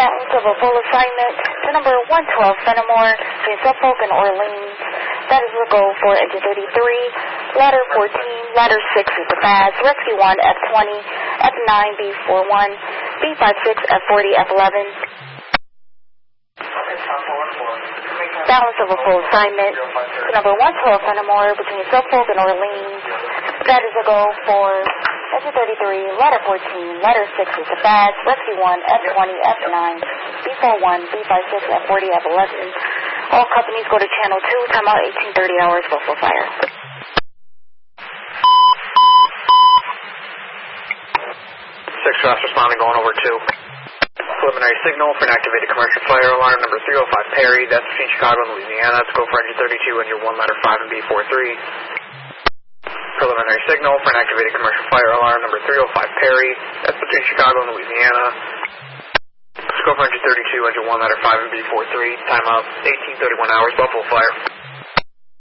balance of a full assignment to number 112 Fenimore between Suffolk and Orleans. That is the go for engine 33, ladder 14, ladder 6 is the fast, rescue 1, F20, F9, B41, B56, F40, F11. Balance of a full assignment to number 112 Fenimore between Suffolk and Orleans. That is a go for engine 33, ladder 14, ladder 6 is the fast, rescue 1, F20, F9, B41, B56, F40, F11. All companies go to channel 2, time out 18:30 hours, Buffalo Fire. 6 fast responding going over 2. Preliminary signal for an activated commercial fire alarm number 305 Perry. That's between Chicago and Louisiana. Let's go for engine 32 and your 1 ladder 5 and B43. Preliminary signal for an activated commercial fire alarm number 305 Perry. That's between Chicago and Louisiana. Let's go for engine 32 engine 1 ladder 5 and B43. Time out 18:31 hours, Buffalo Fire.